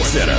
Center.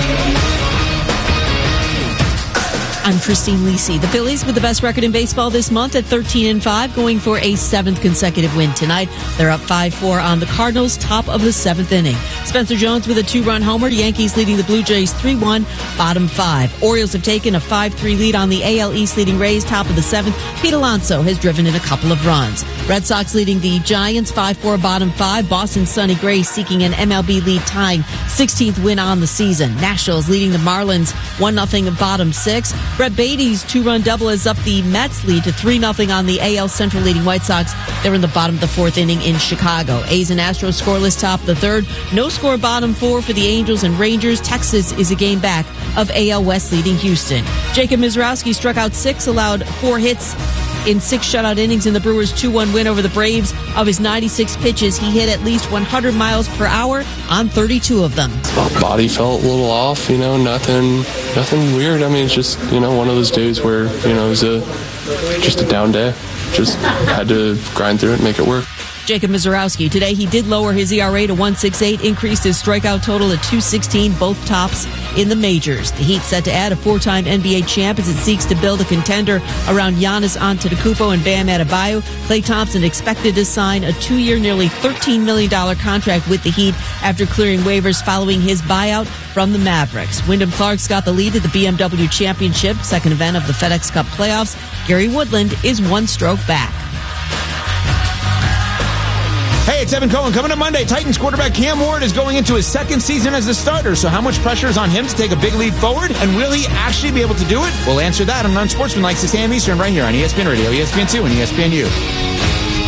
I'm Christine Lisi. The Phillies with the best record in baseball this month at 13-5, going for a 7th consecutive win tonight. They're up 5-4 on the Cardinals, top of the 7th inning. Spencer Jones with a 2-run homer. Yankees leading the Blue Jays 3-1, bottom 5. Orioles have taken a 5-3 lead on the AL East, leading Rays, top of the 7th. Pete Alonso has driven in a couple of runs. Red Sox leading the Giants 5-4, bottom 5. Boston's Sonny Gray seeking an MLB lead tying 16th win on the season. Nationals leading the Marlins 1-0, bottom 6. Brett Beatty's 2-run double has up the Mets lead to 3-0 on the AL Central leading White Sox. They're in the bottom of the 4th inning in Chicago. A's and Astros scoreless, top of the 3rd. No score, bottom 4 for the Angels and Rangers. Texas is a game back of AL West leading Houston. Jacob Misiorowski struck out 6, allowed 4 hits in 6 shutout innings in the Brewers' 2-1 win over the Braves. Of his 96 pitches, he hit at least 100 miles per hour on 32 of them. My body felt a little off, nothing weird. I mean, it's just, one of those days where, it was just a down day. Just had to grind through it and make it work. Jacob Misiorowski. Today, he did lower his ERA to 1.68, increased his strikeout total to 216, both tops in the majors. The Heat set to add a 4-time NBA champ as it seeks to build a contender around Giannis Antetokounmpo and Bam Adebayo. Klay Thompson expected to sign a 2-year, nearly $13 million contract with the Heat after clearing waivers following his buyout from the Mavericks. Wyndham Clark's got the lead at the BMW Championship, second event of the FedEx Cup playoffs. Gary Woodland is 1 stroke back. Hey, it's Evan Cohen. Coming up Monday, Titans quarterback Cam Ward is going into his 2nd season as a starter. So how much pressure is on him to take a big leap forward? And will he actually be able to do it? We'll answer that on Unsportsmanlike 6 a.m. Eastern right here on ESPN Radio, ESPN2, and ESPNU.